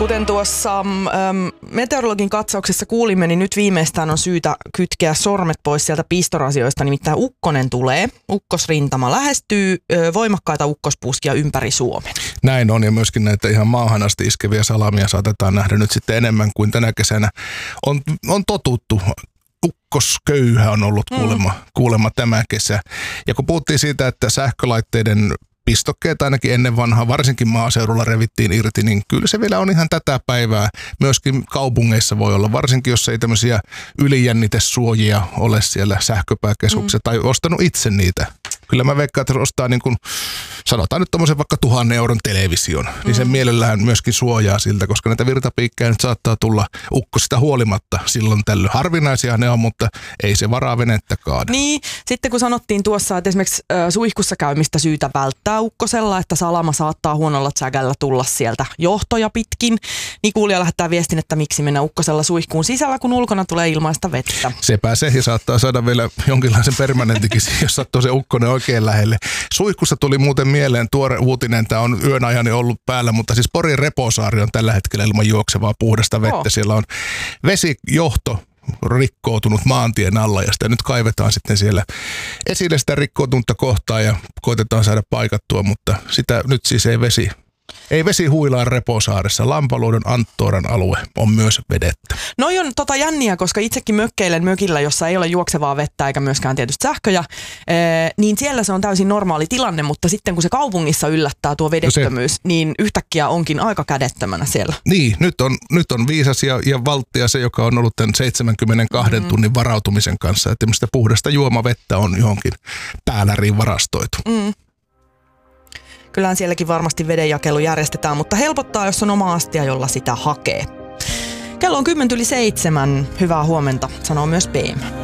Kuten tuossa meteorologin katsauksessa kuulimme, niin nyt viimeistään on syytä kytkeä sormet pois sieltä pistorasioista, nimittäin ukkonen tulee. Ukkosrintama lähestyy, voimakkaita ukkospuskia ympäri Suomen. Näin on, ja myöskin näitä ihan maahan asti iskeviä salamia saatetaan nähdä nyt sitten enemmän kuin tänä kesänä on totuttu. Ukkosköyhä on ollut kuulemma tämä kesä. Ja kun puhuttiin siitä, että sähkölaitteiden pistokkeet ainakin ennen vanhaa, varsinkin maaseudulla revittiin irti, niin kyllä se vielä on ihan tätä päivää. Myöskin kaupungeissa voi olla, varsinkin jos ei tämmöisiä ylijännitesuojia ole siellä sähköpääkeskuksessa tai ostanut itse niitä. Kyllä mä veikkaan, että ostaa niin kuin, sanotaan nyt tommosen vaikka 1 000 euron television, niin sen mielellään myöskin suojaa siltä, koska näitä virtapiikkejä nyt saattaa tulla ukkosista huolimatta silloin tällöin. Harvinaisia ne on, mutta ei se varaa venettä kaada. Niin, sitten kun sanottiin tuossa, että esimerkiksi suihkussa käymistä syytä välttää ukkosella, että salama saattaa huonolla tsägällä tulla sieltä johtoja pitkin, niin kuulija lähettää viestin, että miksi mennä ukkosella suihkuun sisällä, kun ulkona tulee ilmaista vettä. Sepä se, ja saattaa saada vielä jonkinlaisen permanentikin, jos sattuu se ukkonen oikein lähelle. Suihkussa tuli muuten mieleen tuore uutinen, tämä on yön ajani ollut päällä, mutta siis Porin Reposaari on tällä hetkellä ilman juoksevaa puhdasta vettä. Siellä on vesijohto rikkoutunut maantien alla ja sitä nyt kaivetaan sitten siellä esille sitä rikkoutunutta kohtaa ja koitetaan saada paikattua, mutta sitä nyt siis ei vesi huilaa Reposaaressa. Lampaluodon Anttooran alue on myös vedettä. Noi on jänniä, koska itsekin mökkeilen mökillä, jossa ei ole juoksevaa vettä eikä myöskään tietysti sähköjä, niin siellä se on täysin normaali tilanne, mutta sitten kun se kaupungissa yllättää tuo vedettömyys, niin yhtäkkiä onkin aika kädettömänä siellä. Niin, nyt on viisas ja valttia se, joka on ollut tämän 72 tunnin varautumisen kanssa, että tämmöistä puhdasta juomavettä on johonkin pääläriin varastoitu. Kyllähän sielläkin varmasti vedenjakelu järjestetään, mutta helpottaa, jos on oma astia, jolla sitä hakee. Kello on 6:10. Hyvää huomenta, sanoo myös PM.